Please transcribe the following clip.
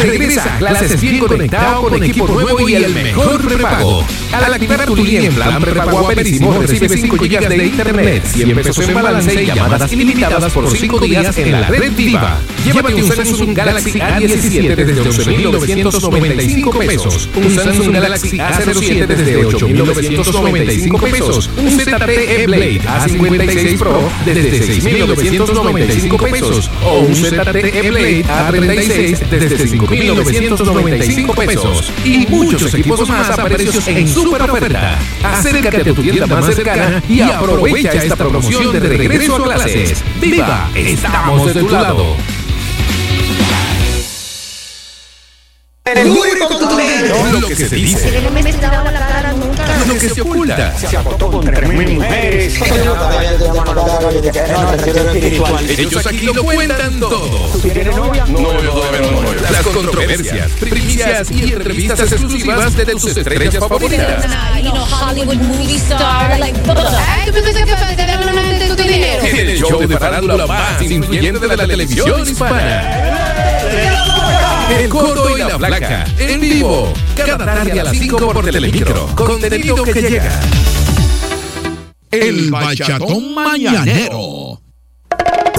Regresa a clases bien conectado con equipo nuevo y el mejor prepago. Al activar tu línea en plan prepago Aperísimo, recibe 5 GB de internet, 100 pesos en balance y llamadas ilimitadas por 5 días en la red Viva. Llévate un Samsung Galaxy A17 desde 11.995 pesos, un Samsung Galaxy A07 desde 8.995 pesos, un ZTE Blade A56 Pro desde 6.995 pesos o un ZTE Blade A36 desde 5.995 pesos y muchos equipos más a precios en super oferta. Acércate a tu tienda más cercana y aprovecha esta promoción de regreso a clases. ¡Viva! Estamos de tu lado. El único contundente. Lo que se dice, lo que se oculta. Se acostó con 3.000 mujeres. Ellos aquí lo cuentan todo. ¿Tienes novia? No. Las controversias, primicias y entrevistas exclusivas de tus estrellas favoritas. Hollywood movie star, like, Ay, ¿tú piensas que falta de tu dinero? En el show de farándula más influyente de la televisión hispana. El Gordo y la Flaca, en vivo, cada tarde a las 5 por Telemicro. Contenido que llega. El Bachatón Mañanero.